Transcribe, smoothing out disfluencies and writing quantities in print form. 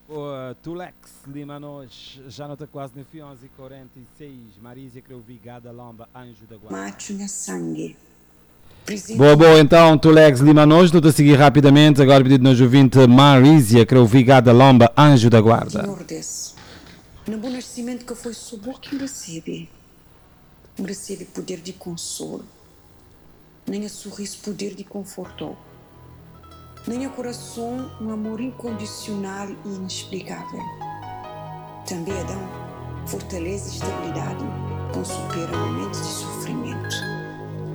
O Tulex Limanos, já não está quase no 11h46. Marisa Creuvigada Lomba, Anjo da Guarda. Macho na sangue. Boa, então, Tulex Limanos, estou a seguir rapidamente. Agora pedido no ouvinte Marisa Creuvigada Lomba, Anjo da Guarda. Senhor desse, no bom nascimento que foi sobre que recebe poder de consolo, nem a sorriso poder de conforto, nem a coração um amor incondicional e inexplicável. Também Adão, fortaleza e estabilidade com supera momentos de sofrimento.